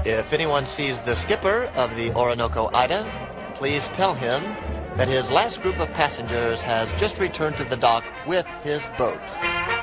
If anyone sees the skipper of the Orinoco Ida, please tell him that his last group of passengers has just returned to the dock with his boat.